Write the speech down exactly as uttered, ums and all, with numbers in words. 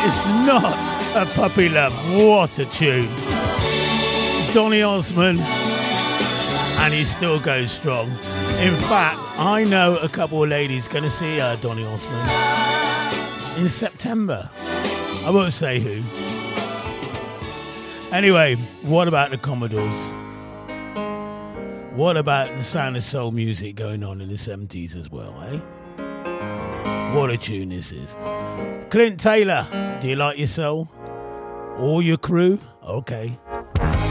It's not a puppy love. What a tune. Donny Osmond, and he still goes strong. In fact, I know a couple of ladies going to see uh, Donny Osmond in September. I won't say who. Anyway, what about the Commodores? What about the sound of soul music going on in the seventies as well, eh? What a tune this is. Clint Taylor, do you like your soul? All your crew? Okay.